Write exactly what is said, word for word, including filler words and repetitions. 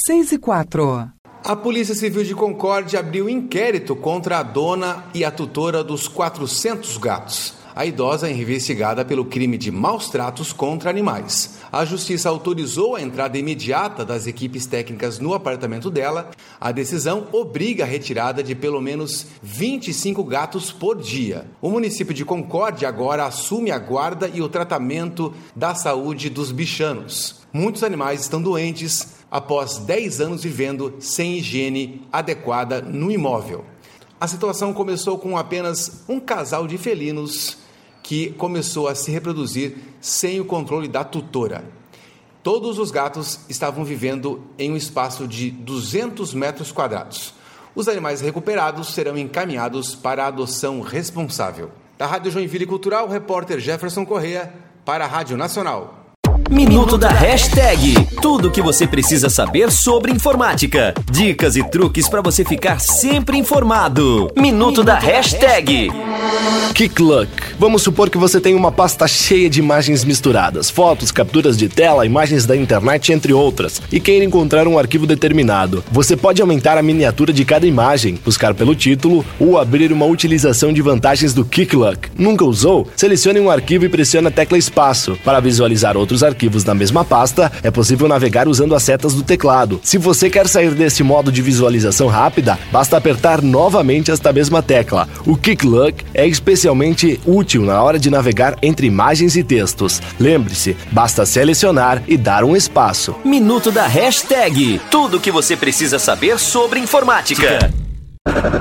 seis e quatro. A Polícia Civil de Concórdia abriu inquérito contra a dona e a tutora dos quatrocentos gatos. A idosa é investigada pelo crime de maus tratos contra animais. A Justiça autorizou a entrada imediata das equipes técnicas no apartamento dela. A decisão obriga a retirada de pelo menos vinte e cinco gatos por dia. O município de Concórdia agora assume a guarda e o tratamento da saúde dos bichanos. Muitos animais estão doentes após dez anos vivendo sem higiene adequada no imóvel. A situação começou com apenas um casal de felinos que começou a se reproduzir sem o controle da tutora. Todos os gatos estavam vivendo em um espaço de duzentos metros quadrados. Os animais recuperados serão encaminhados para a adoção responsável. Da Rádio Joinville Cultural, o repórter Jefferson Corrêa para a Rádio Nacional. Minuto da Hashtag. Tudo o que você precisa saber sobre informática. Dicas e truques para você ficar sempre informado. Minuto da Hashtag. KickLuck. Vamos supor que você tem uma pasta cheia de imagens misturadas, fotos, capturas de tela, imagens da internet, entre outras, e queira encontrar um arquivo determinado. Você pode aumentar a miniatura de cada imagem, buscar pelo título ou abrir uma utilização de vantagens do KickLuck. Nunca usou? Selecione um arquivo e pressione a tecla espaço. Para visualizar outros arquivos na mesma pasta, é possível navegar usando as setas do teclado. Se você quer sair desse modo de visualização rápida, basta apertar novamente esta mesma tecla. O KickLuck é especialmente útil na hora de navegar entre imagens e textos. Lembre-se, basta selecionar e dar um espaço. Minuto da Hashtag. Tudo o que você precisa saber sobre informática.